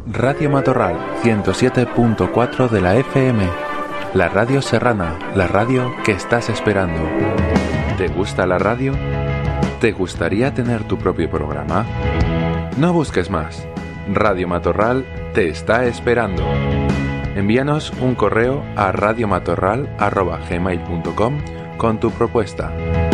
Radio Matorral 107.4 de la FM. La radio serrana, la radio que estás esperando. ¿Te gusta la radio? ¿Te gustaría tener tu propio programa? No busques más. Radio Matorral te está esperando. Envíanos un correo a radiomatorral@gmail.com con tu propuesta.